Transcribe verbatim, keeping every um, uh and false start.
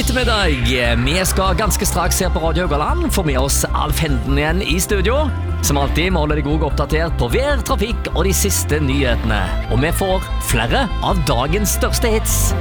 ettermiddag. Vi skal ganske straks her på Radio Haugaland få med oss Alf Henden igjen i studio. Som alltid må holde deg god oppdatert på vær, trafikk og de siste nyhetene. Og vi får flere av dagens største hits.